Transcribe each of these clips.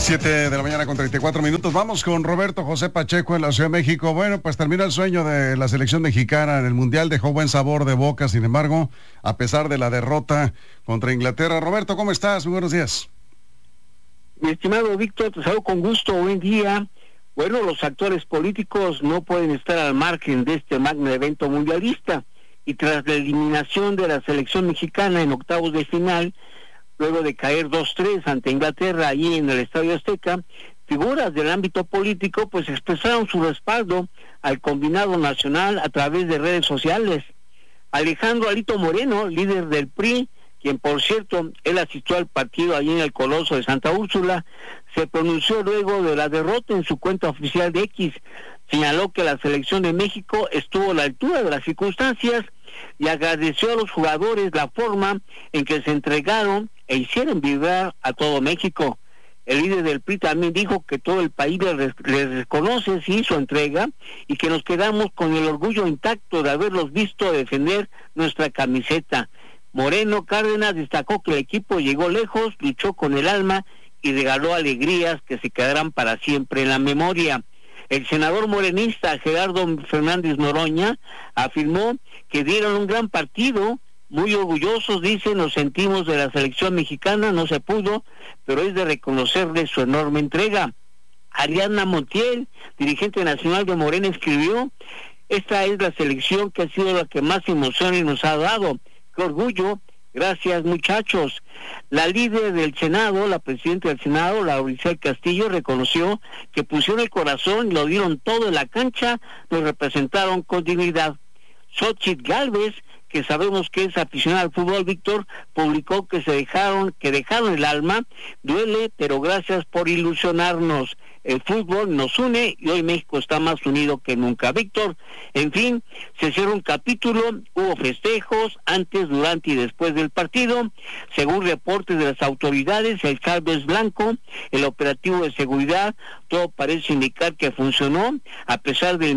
7 de la mañana con 34 minutos. Vamos con Roberto José Pacheco en la Ciudad de México. Bueno, pues termina el sueño de la selección mexicana en el Mundial. Dejó buen sabor de boca, sin embargo, a pesar de la derrota contra Inglaterra. Roberto, ¿cómo estás? Muy buenos días. Mi estimado Víctor, te saludo con gusto. Buen día. Bueno, los actores políticos no pueden estar al margen de este magno evento mundialista. Y tras la eliminación de la selección mexicana en octavos de final, luego de caer 2-3 ante Inglaterra allí en el Estadio Azteca, figuras del ámbito político pues expresaron su respaldo al combinado nacional a través de redes sociales. Alejandro Alito Moreno, líder del PRI, quien por cierto, él asistió al partido allí en el Coloso de Santa Úrsula, se pronunció luego de la derrota en su cuenta oficial de X. Señaló que la selección de México estuvo a la altura de las circunstancias y agradeció a los jugadores la forma en que se entregaron e hicieron vibrar a todo México. El líder del PRI también dijo que todo el país les reconoce sí su entrega y que nos quedamos con el orgullo intacto de haberlos visto defender nuestra camiseta. Moreno Cárdenas destacó que el equipo llegó lejos, luchó con el alma y regaló alegrías que se quedarán para siempre en la memoria. El senador morenista Gerardo Fernández Noroña afirmó que dieron un gran partido, muy orgullosos, dice, nos sentimos de la selección mexicana, no se pudo, pero es de reconocerle su enorme entrega. Ariadna Montiel, dirigente nacional de Morena, escribió, esta es la selección que ha sido la que más emociones nos ha dado, qué orgullo, gracias muchachos. La líder del Senado, la presidenta del Senado, Lauricel Castillo, reconoció que pusieron el corazón, lo dieron todo en la cancha, nos representaron con dignidad. Xochitl Gálvez, que sabemos que es aficionada al fútbol, Víctor, publicó que dejaron el alma, duele, pero gracias por ilusionarnos. El fútbol nos une y hoy México está más unido que nunca. Víctor, en fin, se cierra un capítulo, hubo festejos antes, durante y después del partido. Según reportes de las autoridades, el saldo es blanco, el operativo de seguridad, todo parece indicar que funcionó, a pesar del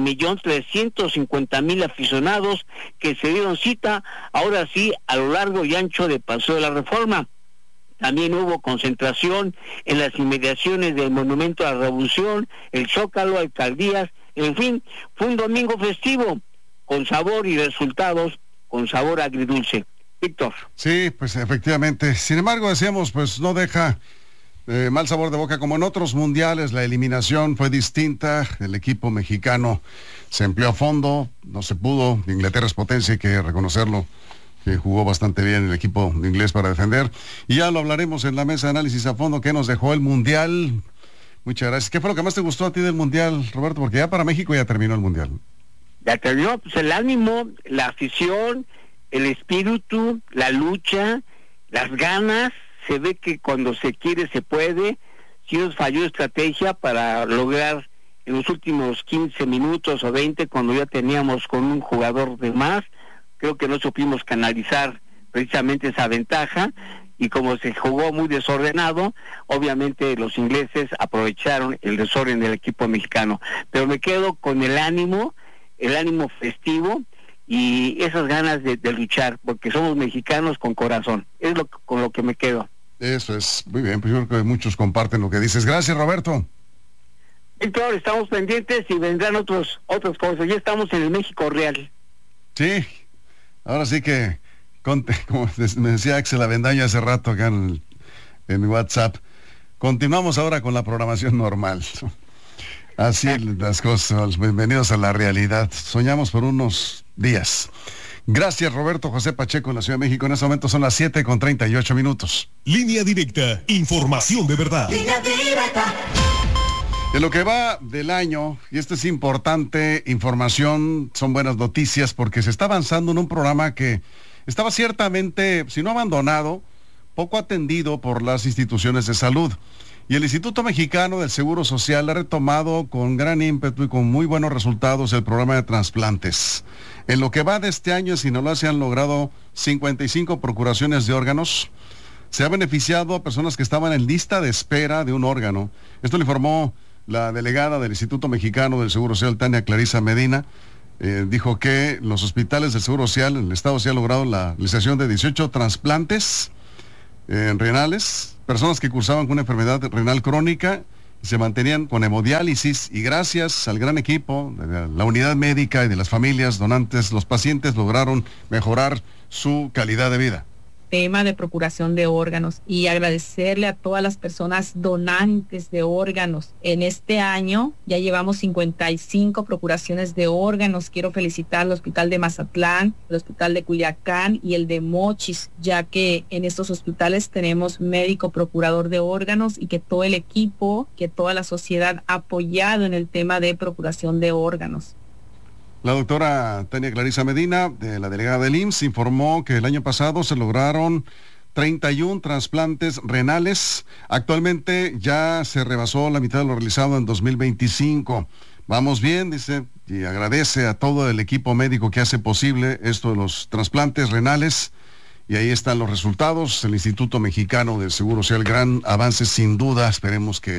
1.350.000 aficionados que se dieron cita, ahora sí, a lo largo y ancho de Paseo de la Reforma. También hubo concentración en las inmediaciones del Monumento a la Revolución, el Zócalo, alcaldías, en fin, fue un domingo festivo, con sabor y resultados, con sabor agridulce. Víctor. Sí, pues efectivamente. Sin embargo, decíamos, pues no deja mal sabor de boca como en otros mundiales. La eliminación fue distinta, el equipo mexicano se empleó a fondo, no se pudo, Inglaterra es potencia, hay que reconocerlo, que jugó bastante bien el equipo inglés para defender. Y ya lo hablaremos en la mesa de análisis a fondo, que nos dejó el Mundial. Muchas gracias. ¿Qué fue lo que más te gustó a ti del Mundial, Roberto? Porque ya para México ya terminó el Mundial. Ya terminó, pues el ánimo, la afición, el espíritu, la lucha, las ganas. Se ve que cuando se quiere se puede. Sí nos falló estrategia para lograr en los últimos 15 minutos o 20, cuando ya teníamos con un jugador de más, creo que no supimos canalizar precisamente esa ventaja, y como se jugó muy desordenado, obviamente los ingleses aprovecharon el desorden del equipo mexicano. Pero me quedo con el ánimo festivo y esas ganas de luchar, porque somos mexicanos con corazón. Es con lo que me quedo. Eso es, muy bien, pues yo creo que muchos comparten lo que dices. Gracias, Roberto. Víctor, estamos pendientes y vendrán otras cosas. Ya estamos en el México real. Sí, ahora sí que, como me decía Axel Avendaño hace rato acá en WhatsApp, continuamos ahora con la programación normal. Así las cosas, bienvenidos a la realidad. Soñamos por unos días. Gracias, Roberto José Pacheco en la Ciudad de México. En este momento son las 7:38. Línea directa, información de verdad. Línea directa. En lo que va del año, y esto es importante, información, son buenas noticias, porque se está avanzando en un programa que estaba ciertamente, si no abandonado, poco atendido por las instituciones de salud. Y el Instituto Mexicano del Seguro Social ha retomado con gran ímpetu y con muy buenos resultados el programa de trasplantes. En lo que va de este año, en Sinaloa se han logrado 55 procuraciones de órganos. Se ha beneficiado a personas que estaban en lista de espera de un órgano. Esto lo informó la delegada del Instituto Mexicano del Seguro Social, Tania Clarisa Medina. Dijo que los hospitales del Seguro Social, el Estado, se ha logrado la realización de 18 trasplantes renales, personas que cursaban con una enfermedad renal crónica, se mantenían con hemodiálisis, y gracias al gran equipo de la unidad médica y de las familias donantes, los pacientes lograron mejorar su calidad de vida. Tema de procuración de órganos, y agradecerle a todas las personas donantes de órganos. En este año ya llevamos 55 procuraciones de órganos. Quiero felicitar al Hospital de Mazatlán, el Hospital de Culiacán y el de Mochis, ya que en estos hospitales tenemos médico procurador de órganos, y que todo el equipo, que toda la sociedad ha apoyado en el tema de procuración de órganos. La doctora Tania Clarisa Medina, de la delegada del IMSS, informó que el año pasado se lograron 31 trasplantes renales. Actualmente ya se rebasó la mitad de lo realizado en 2025. Vamos bien, dice, y agradece a todo el equipo médico que hace posible esto de los trasplantes renales. Y ahí están los resultados. El Instituto Mexicano del Seguro Social, gran avance sin duda. Esperemos que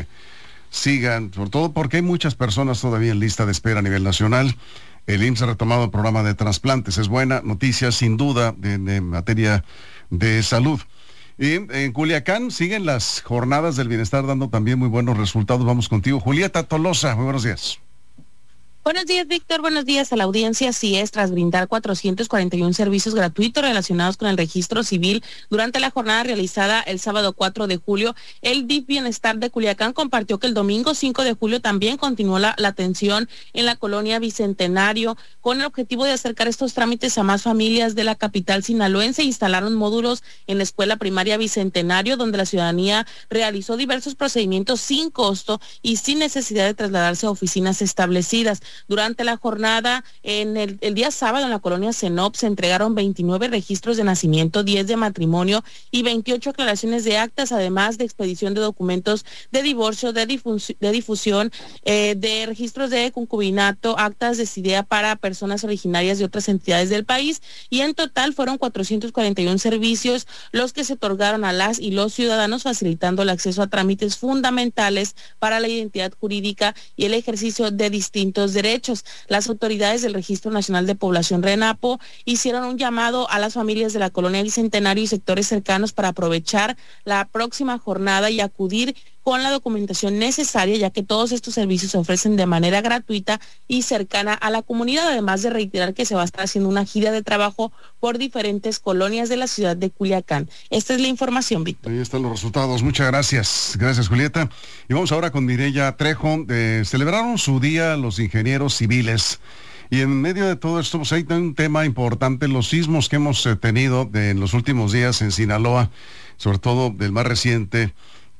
sigan, sobre todo porque hay muchas personas todavía en lista de espera a nivel nacional. El IMSS ha retomado el programa de trasplantes. Es buena noticia, sin duda, en materia de salud. Y en Culiacán siguen las jornadas del bienestar dando también muy buenos resultados. Vamos contigo, Julieta Tolosa. Muy buenos días. Buenos días, Víctor. Buenos días a la audiencia. Así es, tras brindar 441 servicios gratuitos relacionados con el registro civil durante la jornada realizada el sábado 4 de julio, el DIF Bienestar de Culiacán compartió que el domingo 5 de julio también continuó la atención en la colonia Bicentenario. Con el objetivo de acercar estos trámites a más familias de la capital sinaloense, instalaron módulos en la escuela primaria Bicentenario, donde la ciudadanía realizó diversos procedimientos sin costo y sin necesidad de trasladarse a oficinas establecidas. Durante la jornada, el día sábado, en la colonia Cenop, se entregaron 29 registros de nacimiento, 10 de matrimonio y 28 aclaraciones de actas, además de expedición de documentos de divorcio, de difusión, de registros de concubinato, actas de SIDEA para personas originarias de otras entidades del país, y en total fueron 441 servicios los que se otorgaron a las y los ciudadanos, facilitando el acceso a trámites fundamentales para la identidad jurídica y el ejercicio de distintos derechos. Las autoridades del Registro Nacional de Población RENAPO hicieron un llamado a las familias de la colonia Bicentenario y sectores cercanos para aprovechar la próxima jornada y acudir con la documentación necesaria, ya que todos estos servicios se ofrecen de manera gratuita y cercana a la comunidad, además de reiterar que se va a estar haciendo una gira de trabajo por diferentes colonias de la ciudad de Culiacán. Esta es la información, Víctor. Ahí están los resultados. Muchas gracias. Gracias, Julieta. Y vamos ahora con Mireya Trejo. Celebraron su día los ingenieros civiles. Y en medio de todo esto, pues hay un tema importante, los sismos que hemos tenido en los últimos días en Sinaloa, sobre todo del más reciente,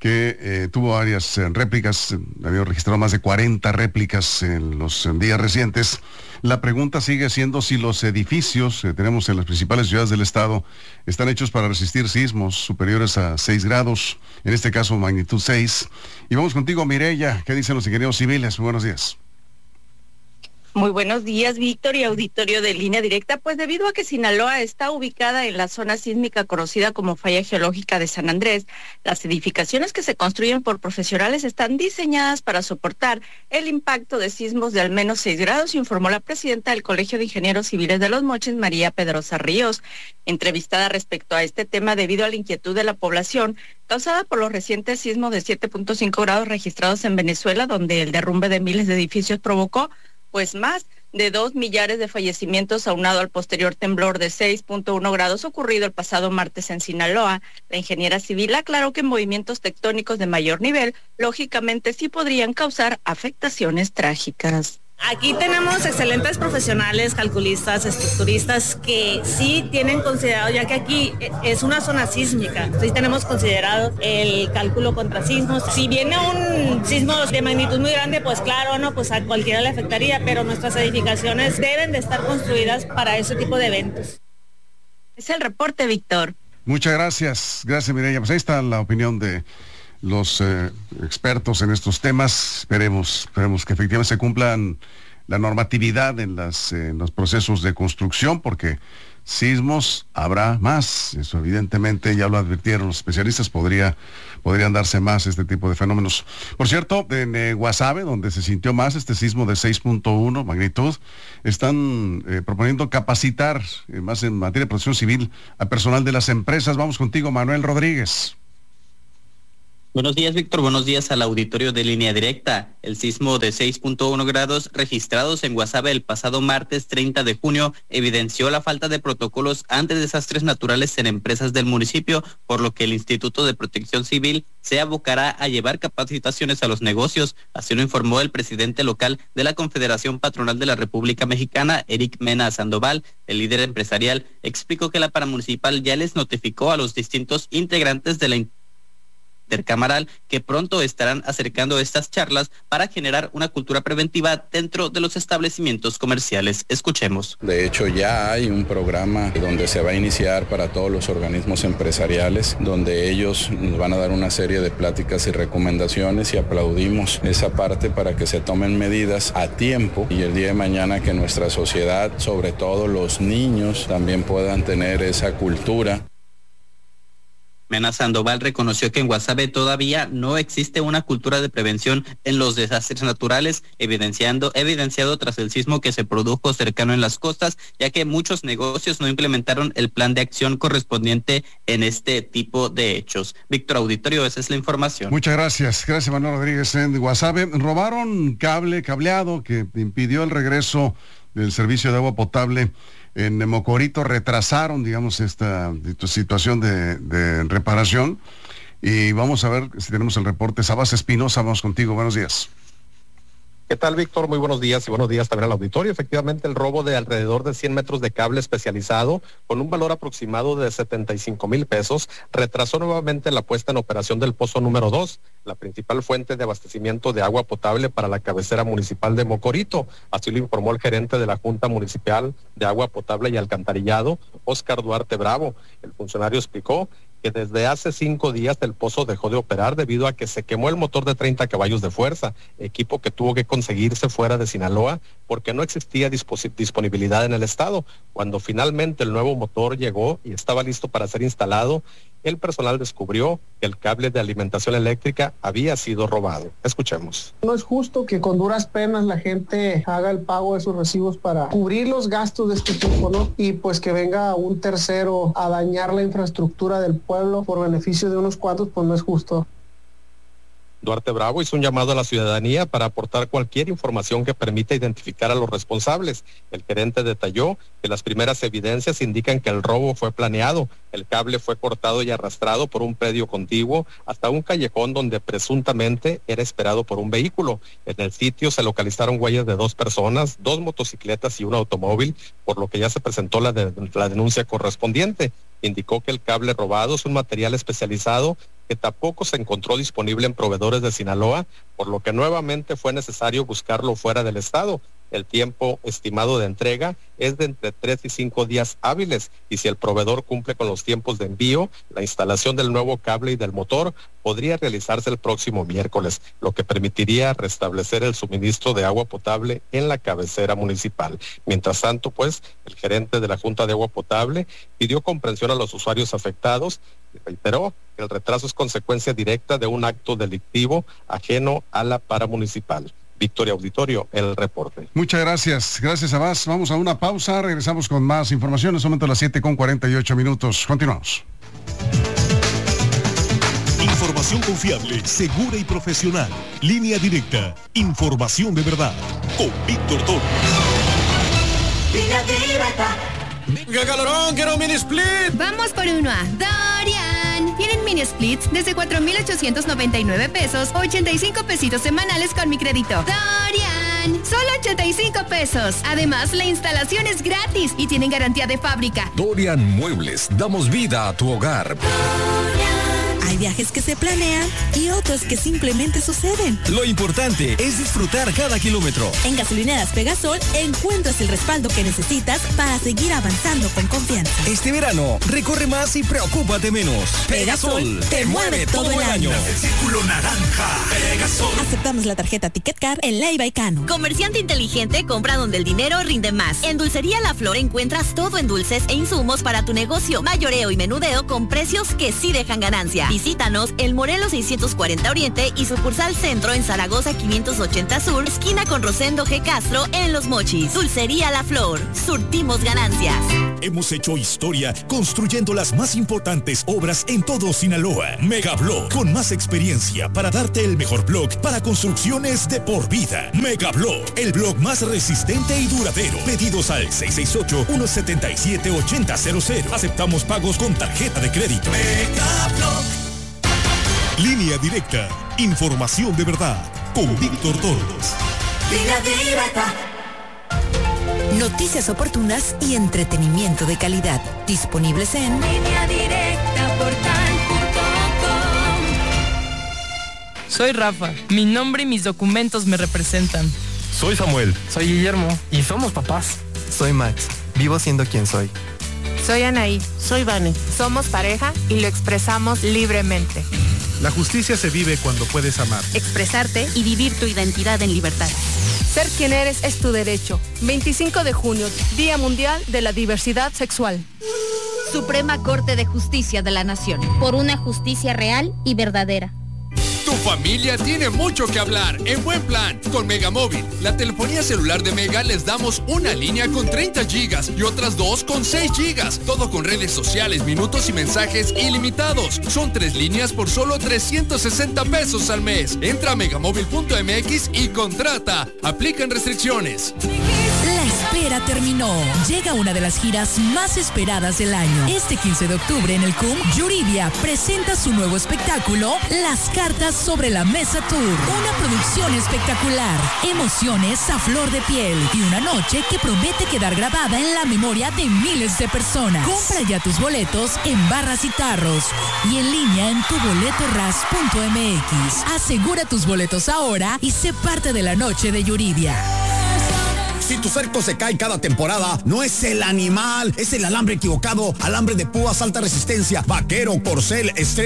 que tuvo varias réplicas. Había registrado más de 40 réplicas en los días recientes. La pregunta sigue siendo si los edificios que tenemos en las principales ciudades del estado están hechos para resistir sismos superiores a 6 grados, en este caso magnitud 6. Y vamos contigo, Mireya. ¿Qué dicen los ingenieros civiles? Muy buenos días. Muy buenos días, Víctor, y auditorio de Línea Directa. Pues debido a que Sinaloa está ubicada en la zona sísmica conocida como Falla Geológica de San Andrés, las edificaciones que se construyen por profesionales están diseñadas para soportar el impacto de sismos de al menos 6 grados, informó la presidenta del Colegio de Ingenieros Civiles de Los Mochis, María Pedrosa Ríos. Entrevistada respecto a este tema debido a la inquietud de la población causada por los recientes sismos de 7.5 grados registrados en Venezuela, donde el derrumbe de miles de edificios provocó pues más de 2 millares de fallecimientos, aunado al posterior temblor de 6.1 grados ocurrido el pasado martes en Sinaloa. La ingeniera civil aclaró que movimientos tectónicos de mayor nivel, lógicamente, sí podrían causar afectaciones trágicas. Aquí tenemos excelentes profesionales, calculistas, estructuristas que sí tienen considerado, ya que aquí es una zona sísmica, sí tenemos considerado el cálculo contra sismos. Si viene un sismo de magnitud muy grande, pues claro, no, pues a cualquiera le afectaría, pero nuestras edificaciones deben de estar construidas para ese tipo de eventos. Es el reporte, Víctor. Muchas gracias. Gracias, Mireya. Pues ahí está la opinión de los expertos en estos temas. Esperemos que efectivamente se cumplan la normatividad en los procesos de construcción, porque sismos habrá más. Eso evidentemente ya lo advirtieron los especialistas, podrían darse más este tipo de fenómenos. Por cierto, en Guasave, donde se sintió más este sismo de 6.1 magnitud, están proponiendo capacitar más en materia de protección civil a personal de las empresas. Vamos contigo, Manuel Rodríguez. Buenos días, Víctor. Buenos días al auditorio de Línea Directa. El sismo de 6.1 grados registrados en Guasave el pasado martes 30 de junio evidenció la falta de protocolos ante desastres naturales en empresas del municipio, por lo que el Instituto de Protección Civil se abocará a llevar capacitaciones a los negocios. Así lo informó el presidente local de la Confederación Patronal de la República Mexicana, Eric Mena Sandoval. El líder empresarial explicó que la paramunicipal ya les notificó a los distintos integrantes de la intercamaral que pronto estarán acercando estas charlas para generar una cultura preventiva dentro de los establecimientos comerciales. Escuchemos. De hecho, ya hay un programa donde se va a iniciar para todos los organismos empresariales, donde ellos nos van a dar una serie de pláticas y recomendaciones, y aplaudimos esa parte para que se tomen medidas a tiempo y el día de mañana que nuestra sociedad, sobre todo los niños, también puedan tener esa cultura. Mena Sandoval reconoció que en Guasave todavía no existe una cultura de prevención en los desastres naturales, evidenciado tras el sismo que se produjo cercano en las costas, ya que muchos negocios no implementaron el plan de acción correspondiente en este tipo de hechos. Víctor Auditorio, esa es la información. Muchas gracias. Gracias, Manuel Rodríguez. En Guasave robaron cableado que impidió el regreso del servicio de agua potable en Mocorito. Retrasaron, digamos, esta situación de reparación. Y vamos a ver si tenemos el reporte. Sabas Espinosa, vamos contigo. Buenos días. ¿Qué tal, Víctor? Muy buenos días, y buenos días también al auditorio. Efectivamente, el robo de alrededor de 100 metros de cable especializado con un valor aproximado de 75,000 pesos retrasó nuevamente la puesta en operación del pozo número 2, la principal fuente de abastecimiento de agua potable para la cabecera municipal de Mocorito. Así lo informó el gerente de la Junta Municipal de Agua Potable y Alcantarillado, Óscar Duarte Bravo. El funcionario explicó que desde hace 5 días el pozo dejó de operar debido a que se quemó el motor de 30 caballos de fuerza, equipo que tuvo que conseguirse fuera de Sinaloa porque no existía disponibilidad en el estado. Cuando finalmente el nuevo motor llegó y estaba listo para ser instalado, el personal descubrió que el cable de alimentación eléctrica había sido robado. Escuchemos. No es justo que con duras penas la gente haga el pago de sus recibos para cubrir los gastos de este tipo, ¿no? Y pues que venga un tercero a dañar la infraestructura del pueblo por beneficio de unos cuantos, pues no es justo. Duarte Bravo hizo un llamado a la ciudadanía para aportar cualquier información que permita identificar a los responsables. El gerente detalló que las primeras evidencias indican que el robo fue planeado. El cable fue cortado y arrastrado por un predio contiguo hasta un callejón donde presuntamente era esperado por un vehículo. En el sitio se localizaron huellas de 2 personas, 2 motocicletas y un automóvil, por lo que ya se presentó la denuncia correspondiente. Indicó que el cable robado es un material especializado que tampoco se encontró disponible en proveedores de Sinaloa, por lo que nuevamente fue necesario buscarlo fuera del estado. El tiempo estimado de entrega es de entre 3 y 5 días hábiles, y si el proveedor cumple con los tiempos de envío, la instalación del nuevo cable y del motor podría realizarse el próximo miércoles, lo que permitiría restablecer el suministro de agua potable en la cabecera municipal. Mientras tanto, pues, el gerente de la Junta de Agua Potable pidió comprensión a los usuarios afectados y reiteró que el retraso es consecuencia directa de un acto delictivo ajeno a la paramunicipal. Victoria Auditorio, el reporte. Muchas gracias. Gracias, Abbas. Vamos a una pausa. Regresamos con más información. Es momento a las 7:48. Continuamos. Información confiable, segura y profesional. Línea Directa. Información de verdad. Con Víctor Toro. Línea Directa. ¡Qué calorón! ¡Quiero un mini split! Vamos por uno a Dorian. Tienen mini splits desde 4,899 pesos, 85 pesitos semanales con mi crédito. Dorian, solo 85 pesos. Además, la instalación es gratis y tienen garantía de fábrica. Dorian Muebles, damos vida a tu hogar. Dorian. Hay viajes que se planean y otros que simplemente suceden. Lo importante es disfrutar cada kilómetro. En Gasolineras Pegasol encuentras el respaldo que necesitas para seguir avanzando con confianza. Este verano, recorre más y preocúpate menos. Pegasol te mueve todo el año. El círculo naranja. Pegasol. Aceptamos la tarjeta Ticket Card en Leiva y Cano. Comerciante inteligente compra donde el dinero rinde más. En Dulcería La Flor encuentras todo en dulces e insumos para tu negocio. Mayoreo y menudeo con precios que sí dejan ganancia. Visítanos en Morelos 640 Oriente y sucursal Centro en Zaragoza 580 Sur, esquina con Rosendo G. Castro en Los Mochis. Dulcería La Flor. Surtimos ganancias. Hemos hecho historia construyendo las más importantes obras en todo Sinaloa. Megablock, con más experiencia para darte el mejor block para construcciones de por vida. Megablock, el block más resistente y duradero. Pedidos al 668-177-8000. Aceptamos pagos con tarjeta de crédito. Megablock. Línea Directa. Información de verdad. Con Víctor Torres. Línea Directa. Noticias oportunas y entretenimiento de calidad. Disponibles en LineaDirecta.portal.com. Soy Rafa. Mi nombre y mis documentos me representan. Soy Samuel. Soy Guillermo. Y somos papás. Soy Max. Vivo siendo quien soy. Soy Anaí. Soy Vane. Somos pareja y lo expresamos libremente. La justicia se vive cuando puedes amar, expresarte y vivir tu identidad en libertad. Ser quien eres es tu derecho. 25 de junio, Día Mundial de la Diversidad Sexual. Suprema Corte de Justicia de la Nación. Por una justicia real y verdadera. Tu familia tiene mucho que hablar en buen plan con Megamóvil. La telefonía celular de Mega les damos una línea con 30 gigas y otras 2 con 6 gigas. Todo con redes sociales, minutos y mensajes ilimitados. Son 3 líneas por solo 360 pesos al mes. Entra a megamóvil.mx y contrata. Aplican restricciones. La espera terminó. Llega una de las giras más esperadas del año. Este 15 de octubre en el CUM, Yuridia presenta su nuevo espectáculo, Las Cartas sobre la Mesa Tour. Una producción espectacular, emociones a flor de piel y una noche que promete quedar grabada en la memoria de miles de personas. Compra ya tus boletos en Barras y Tarros y en línea en tuboletorras.mx. Asegura tus boletos ahora y sé parte de la noche de Yuridia. Si tu cerco se cae cada temporada, no es el animal, es el alambre equivocado. Alambre de púas alta resistencia, Vaquero, Corcel, Estrella.